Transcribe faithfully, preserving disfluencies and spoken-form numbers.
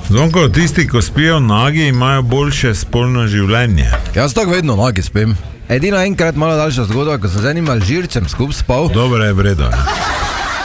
Zvonko, tisti, ko spijo nagi, imajo boljše spolno življenje. Jaz tako vedno nagi spim. Edino enkrat malo daljša zgodba, ko sem z enim Alžircem skup spal. Dobro je, vredo.